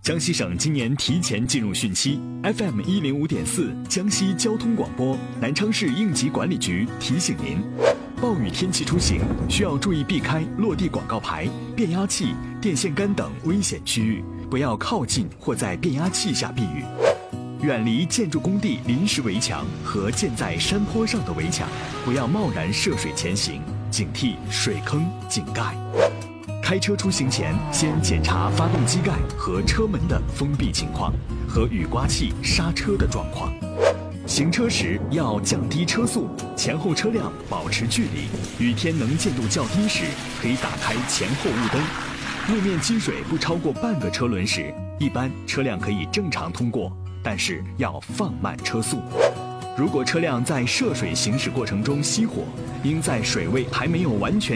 江西省今年提前进入汛期 ，FM 105.4江西交通广播南昌市应急管理局提醒您：暴雨天气出行需要注意避开落地广告牌、变压器、电线杆等危险区域，不要靠近或在变压器下避雨。远离建筑工地临时围墙和建在山坡上的围墙，不要贸然涉水前行，警惕水坑、井盖。开车出行前，先检查发动机盖和车门的封闭情况和雨刮器刹车的状况。行车时要降低车速，前后车辆保持距离。雨天能见度较低时，可以打开前后雾灯。路面积水不超过半个车轮时，一般车辆可以正常通过，但是要放慢车速。如果车辆在涉水行驶过程中熄火，应在水位还没有完全